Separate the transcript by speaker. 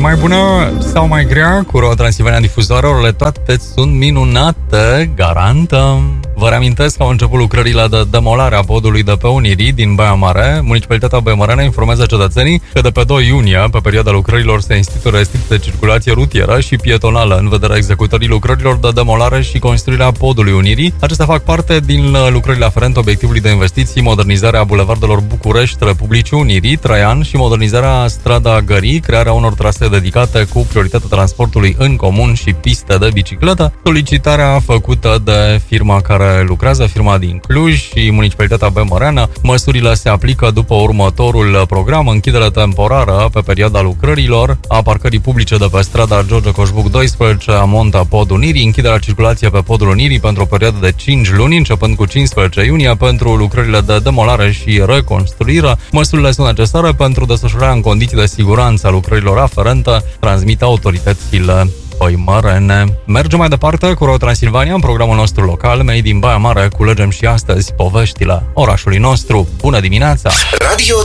Speaker 1: mai bună sau mai grea, cu Ro Transilvania Difuzoare, orele toate sunt minunate, garantăm. Vă reamintesc că au început lucrările de demolare a podului de pe Unirii din Baia Mare. Municipalitatea Baia Mare informează cetățenii că de pe 2 iunie, pe perioada lucrărilor, se instituie restricții de circulație rutieră și pietonală în vederea executării lucrărilor de demolare și construirea podului Unirii. Acestea fac parte din lucrările aferente obiectivului de investiții, modernizarea bulevardelor București, Republicii Unirii, Traian și modernizarea Strada Gării, crearea unor trasee dedicate cu prioritatea transportului în comun și piste de bicicletă. Solicitarea făcută de firma care lucrează, firma din Cluj și Municipalitatea Băiămăreană. Măsurile se aplică după următorul program: închidere temporară pe perioada lucrărilor a parcării publice de pe strada George Coșbuc 12, Amonta, Pod Unirii, închiderea circulației pe Podul Unirii pentru o perioadă de 5 luni, începând cu 15 iunie, pentru lucrările de demolare și reconstruire. Măsurile sunt necesare pentru desfășurarea în condiții de siguranță a lucrărilor aferente, transmit autoritățile băiămărene. Mergem mai departe cu Ro Transilvania în programul nostru local. Mei din Baia Mare culegem și astăzi poveștile orașului nostru. Bună dimineața!
Speaker 2: Radio